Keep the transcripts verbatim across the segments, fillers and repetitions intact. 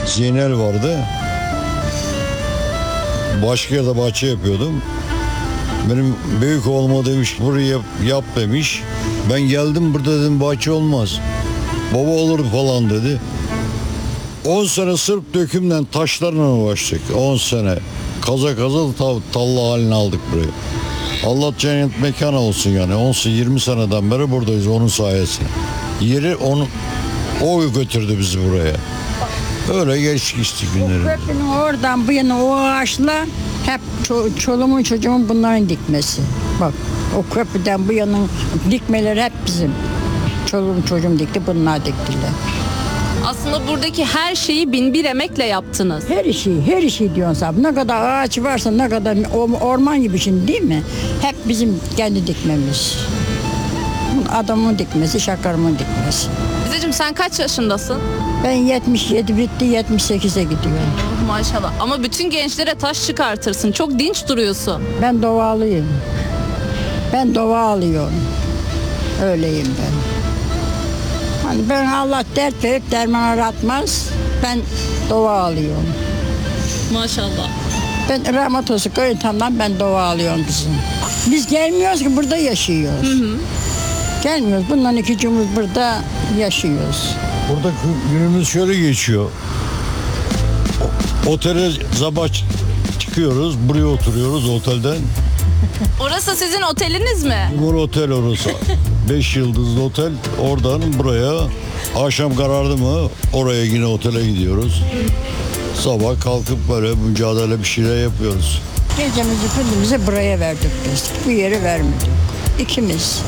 Zeynel vardı. Başka yerde bahçe yapıyordum. Benim büyük oğluma demiş burayı yap, yap demiş. Ben geldim burada dedim bahçe olmaz. Baba olur falan dedi. on sene sırf dökümden taşlarla uğraştık. on sene. Kaza kaza ta, talla haline aldık burayı. Allah cennet mekanı olsun yani. on yirmi seneden beri buradayız onun sayesinde. Yeri onu o götürdü bizi buraya. Öyle geçtik işte günleri. O köprünün oradan bu yana o ağaçla hep ço- çoluğumun çocuğumun bunların dikmesi. Bak o köprüden bu yanın dikmeleri hep bizim. Çoluğum çocuğum dikti, bunlar diktiler. Aslında buradaki her şeyi bin bir emekle yaptınız. Her işi, her işi diyorsun sen. Ne kadar ağaç varsa, ne kadar orman gibi şimdi değil mi? Hep bizim kendi dikmemiz. Adamın dikmesi, şakarımın dikmesi. Teyzeciğim sen kaç yaşındasın? Ben yetmiş yedi bitti, yetmiş sekize gidiyorum. Oh, maşallah. Ama bütün gençlere taş çıkartırsın. Çok dinç duruyorsun. Ben doğalıyım. Ben dua alıyorum. Öyleyim ben. Hani ben Allah dert verip derman aratmaz. Ben dua alıyorum. Maşallah. Ben rahmet olsun köyünden ben dua alıyorum kızım. Biz gelmiyoruz ki burada yaşıyoruz. Hı hı. Gelmiyoruz. Bundan iki cumhur burada yaşıyoruz. Burada günümüz şöyle geçiyor. O- Otele sabah çıkıyoruz. Buraya oturuyoruz otelden. Orası sizin oteliniz mi? Timur Otel orası. Beş yıldızlı otel. Oradan buraya akşam karardı mı oraya yine otele gidiyoruz. Sabah kalkıp böyle mücadele bir şeyler yapıyoruz. Gecemizi gündüzümüzü buraya verdik biz. Bu yeri vermedik. İkimiz.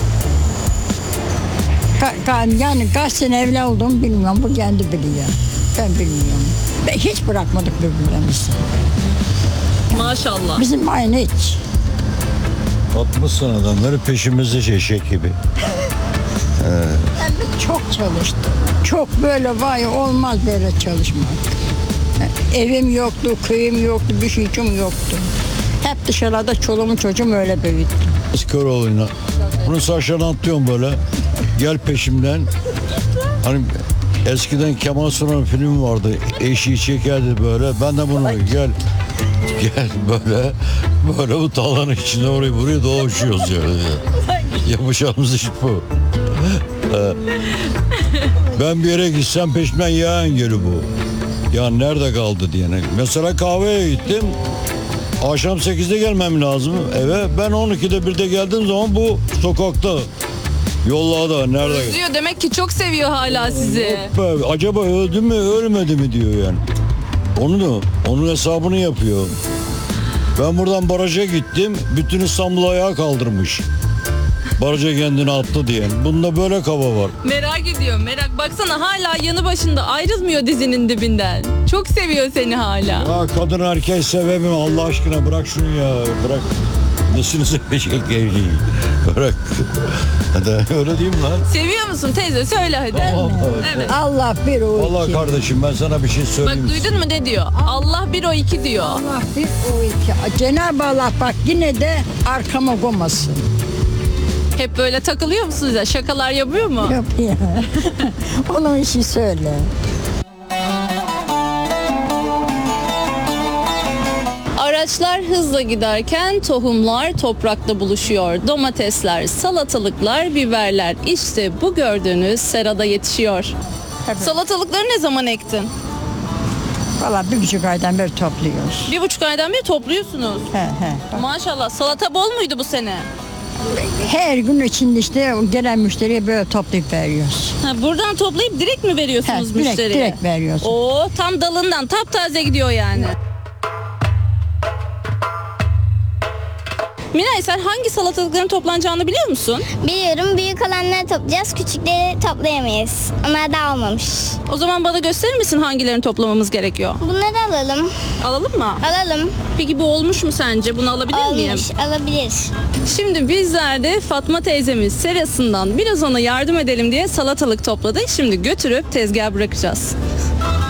Ka- ka- yani kaç sene evli olduğumu bilmiyorum. Bu kendi biliyor. Ben bilmiyorum. Ben hiç bırakmadık birbirimizi. Maşallah. Bizim aynı hiç. altmış seneden beri peşimizde eşek gibi. Ben de çok çalıştım. Çok böyle vay olmaz böyle çalışmak. Evim yoktu, köyüm yoktu, bir şeyim yoktu. Hep dışarıda çoluğumu çocuğum öyle büyüttüm. Köroğlu'na. Bunun saçlarını atlıyorum böyle. Gel peşimden. Hani eskiden Kemal Sunal filmi vardı. Eşiği çekerdi böyle. Ben de bunu gel gel böyle böyle bu talanın içinde orayı buraya dolaşıyoruz yani. Yapacağımız iş bu. Ben bir yere gitsem peşimden yağan geri bu. Ya nerede kaldı diyene. Mesela kahveye gittim. Akşam sekizde gelmem lazım eve. Ben on ikide birde geldiğim zaman bu sokakta. Yollada nerede? Özlüyor demek ki çok seviyor hala sizi. Be, acaba öldü mü ölmedi mi diyor yani. Onu da onun hesabını yapıyor. Ben buradan baraja gittim. Bütün İstanbul ayağa kaldırmış. Baraja kendini attı diye. Bunda böyle kaba var. Merak ediyorum merak. Baksana hala yanı başında ayrılmıyor dizinin dibinden. Çok seviyor seni hala. Ya kadın erkek sevemem Allah aşkına bırak şunu ya bırak. Nesini sevecek evliliği. Bırak. Hadi öyle diyeyim lan. Seviyor musun teyze söyle hadi. Tamam, Evet. Allah bir o iki. Allah kardeşim ben sana bir şey Bak söyleyeyim. duydun mu ne diyor? Allah bir o iki diyor. Allah bir o iki. Cenab-ı Allah bak yine de arkama koymasın. Hep böyle takılıyor musunuz ya? Şakalar yapıyor mu? Yok ya. Onun işi söyle. Araçlar hızla giderken tohumlar toprakta buluşuyor. Domatesler, salatalıklar, biberler işte bu gördüğünüz serada yetişiyor. Evet. Salatalıkları ne zaman ektin? Valla bir buçuk aydan beri topluyoruz. Bir buçuk aydan beri topluyorsunuz. He he. Maşallah. Salata bol muydu bu sene? Her gün içinde işte gelen müşteriye böyle toplayıp veriyoruz. Ha, buradan toplayıp direkt mi veriyorsunuz He, direkt, müşteriye? direkt veriyoruz. Oo, tam dalından taptaze gidiyor yani. Miray sen hangi salatalıkların toplanacağını biliyor musun? Biliyorum, büyük olanları toplayacağız, küçükleri toplayamayız. Onlar da olmamış. O zaman bana gösterir misin hangilerini toplamamız gerekiyor? Bunları alalım. Alalım mı? Alalım. Peki bu olmuş mu sence? Bunu alabilir miyim? Olmuş, alabilir. Şimdi bizler de Fatma teyzemiz serasından biraz ona yardım edelim diye salatalık topladık. Şimdi götürüp tezgaha bırakacağız.